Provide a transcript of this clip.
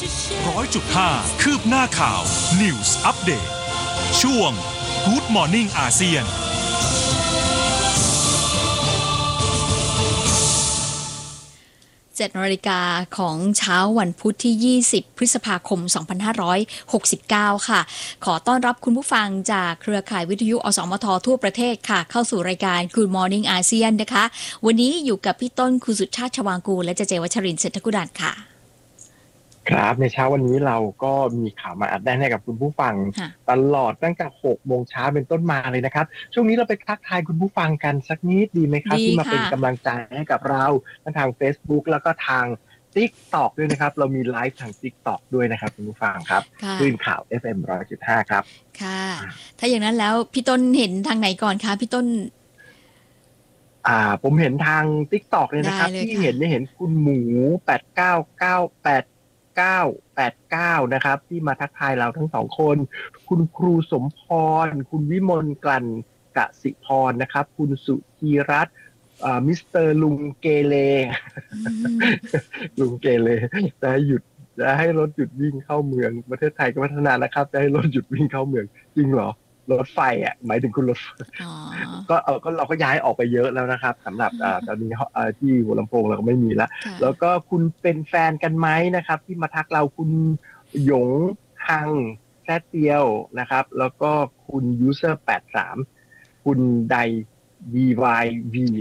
100.5 คืบหน้าข่าว News Update ช่วง Good Morning อาเซียน 7 นาฬิกาของเช้าวันพุธที่ 20 พฤษภาคม 2569 ค่ะ ขอต้อนรับคุณผู้ฟังจากเครือข่ายวิทยุอสมททั่วประเทศค่ะ เข้าสู่รายการ Good Morning อาเซียนนะคะ วันนี้อยู่กับพี่ต้นคุณสุชาติชวางกูลและเจวัชรินทร์เศรษฐกุดันค่ะครับในเช้าวันนี้เราก็มีข่าวมาอัปเดตให้กับคุณผู้ฟังตลอดตั้งแต่6 โมงเช้าเป็นต้นมาเลยนะครับช่วงนี้เราไปทักทายคุณผู้ฟังกันสักนิดดีไหมครับที่มาเป็นกำลังใจให้กับเราทาง Facebook แล้วก็ทาง TikTok ด้วยนะครับเรามีไลฟ์ทาง TikTok ด้วยนะครับคุณผู้ฟังครับคลื่นข่าว FM 100.5 ครับค่ะถ้าอย่างนั้นแล้วพี่ต้นเห็นทางไหนก่อนคะพี่ต้นผมเห็นทาง TikTok เลยนะครับที่เห็นคุณหมู8998 นะครับที่มาทักทายเราทั้ง2คนคุณครูสมพรคุณวิมลกลั่นกสิพรนะครับคุณสุธีรัตน์มิสเตอร์ลุงเกเลลุงเกเลจะให้รถหยุดวิ่งเข้าเมืองประเทศไทยก็พัฒนานะครับจะให้รถหยุดวิ่งเข้าเมืองจริงเหรอรถไฟหมายถึงคุณรถก็เราก็ย้ายออกไปเยอะแล้วนะครับสำหรับตอนนี้ที่หัวลำโพงเราก็ไม่มีแล้วก็คุณเป็นแฟนกันไหมนะครับที่มาทักเราคุณหยงฮังแค่เตียวนะครับแล้วก็คุณ user 83คุณได VYV